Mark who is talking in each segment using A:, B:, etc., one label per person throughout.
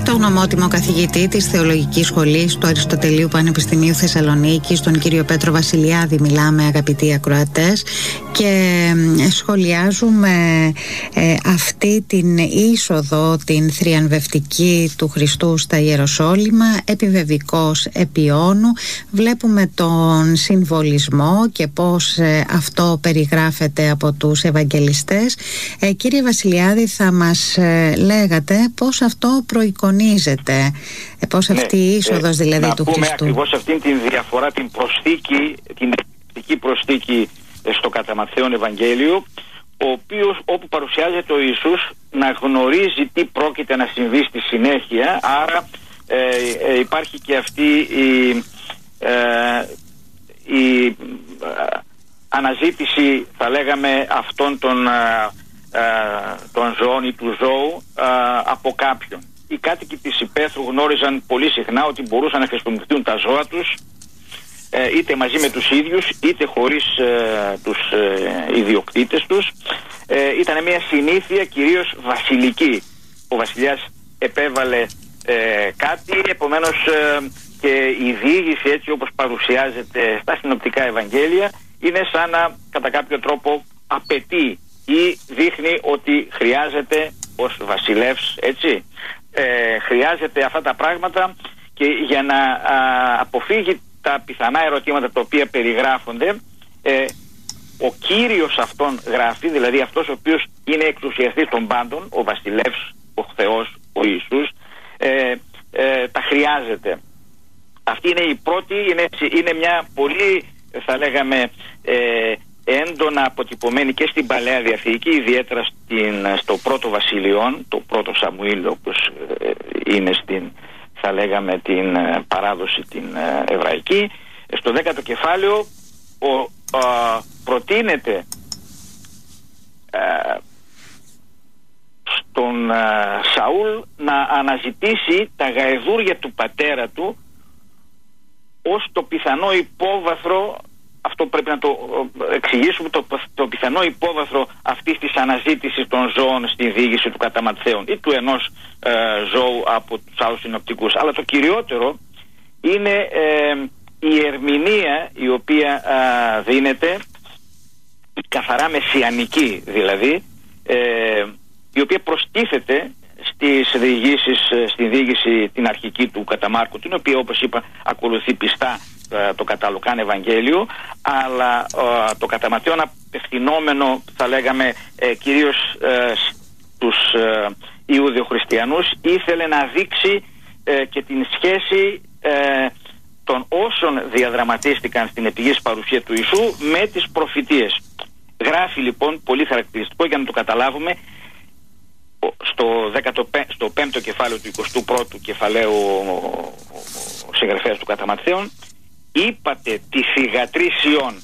A: το γνωμότιμο καθηγητή της Θεολογικής Σχολής του Αριστοτελείου Πανεπιστημίου Θεσσαλονίκης, τον κύριο Πέτρο Βασιλιάδη, μιλάμε, αγαπητοί ακροατές, και σχολιάζουμε αυτή την είσοδο, την θριαμβευτική του Χριστού στα Ιεροσόλυμα, επιβεβικός επιώνου. Βλέπουμε τον συμβολισμό και πώς αυτό περιγράφεται από τους Ευαγγελιστές. Κύριε Βασιλιάδη, θα μας λέγατε πώς αυτό προεικονίζεται, πώς αυτή η είσοδος δηλαδή του Χριστού. Να πούμε
B: ακριβώς αυτήν την διαφορά, την προσθήκη, την εκπληκτική προσθήκη στο κατά Ματθαίον Ευαγγέλιο, όπου παρουσιάζεται ο Ιησούς να γνωρίζει τι πρόκειται να συμβεί στη συνέχεια. Άρα υπάρχει και αυτή η αναζήτηση, θα λέγαμε, αυτών των ζώων ή του ζώου από κάποιον. Οι κάτοικοι της υπαίθρου γνώριζαν πολύ συχνά ότι μπορούσαν να χρησιμοποιηθούν τα ζώα τους, είτε μαζί με τους ίδιους είτε χωρίς τους ιδιοκτήτες τους. Ήταν μια συνήθεια κυρίως βασιλική. Ο βασιλιάς επέβαλε κάτι, επομένως και η διήγηση, έτσι όπως παρουσιάζεται στα συνοπτικά Ευαγγέλια, είναι σαν να κατά κάποιο τρόπο απαιτεί ή δείχνει ότι χρειάζεται ως βασιλεύς, έτσι, χρειάζεται αυτά τα πράγματα, και για να αποφύγει τα πιθανά ερωτήματα τα οποία περιγράφονται, ο Κύριος αυτόν γράφει, δηλαδή αυτός ο οποίος είναι εξουσιαστής των πάντων, ο βασιλεύς, ο Θεός, ο Ιησούς, τα χρειάζεται. Αυτή είναι η πρώτη, είναι μια πολύ, θα λέγαμε, έντονα αποτυπωμένη και στην Παλαιά Διαθήκη, ιδιαίτερα στο πρώτο Βασιλειών, το πρώτο Σαμουήλ, όπως είναι στην, θα λέγαμε, την παράδοση την εβραϊκή. Στο 10ο κεφάλαιο προτείνεται στον Σαούλ να αναζητήσει τα γαεδούρια του πατέρα του ως το πιθανό υπόβαθρο. Αυτό πρέπει να το εξηγήσουμε, το πιθανό υπόβαθρο αυτής της αναζήτησης των ζώων στη διήγηση του κατά Ματθαίον ή του ενός ζώου από τους άλλους συνοπτικούς. Αλλά το κυριότερο είναι η ερμηνεία η οποία δίνεται, η καθαρά μεσιανική δηλαδή, η οποία προστίθεται στη διήγηση την αρχική του κατά Μάρκο, την οποία, όπως είπα, ακολουθεί πιστά το κατά Λουκάν Ευαγγέλιο, αλλά το κατά Ματθαίον, απευθυνόμενο, θα λέγαμε, κυρίως στους Ιουδαιοχριστιανούς, ήθελε να δείξει και την σχέση των όσων διαδραματίστηκαν στην επιγής παρουσία του Ιησού με τις προφητείες. Γράφει λοιπόν, πολύ χαρακτηριστικό για να το καταλάβουμε, στο 5ο κεφάλαιο του 21ου κεφαλαίου ο συγγραφέας του κατά Ματθαίον: «Είπατε τη θυγατρή Σιών,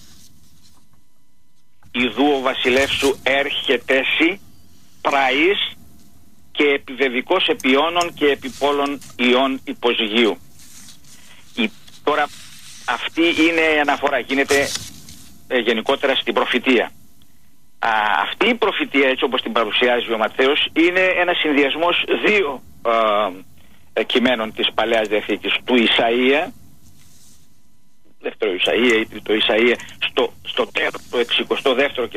B: ιδού ο βασιλεύς σου έρχεται σοι, πραής και επιβεβικός επιώνων και επιπόλων ιών υποζυγίου». Τώρα αυτή είναι αναφορά, γίνεται γενικότερα στην προφητεία. Αυτή η προφητεία, έτσι όπως την παρουσιάζει ο Ματθαίος, είναι ένας συνδυασμός δύο κειμένων της Παλαιάς Διαθήκης, του Ισαΐα, δεύτερο Ισαΐα, ή το Ισαΐα, στο 62ο